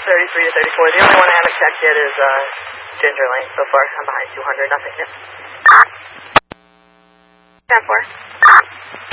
33 to 34. The only one I haven't checked yet is Ginger Lane so far. I'm behind 200, nothing yet. 10-4.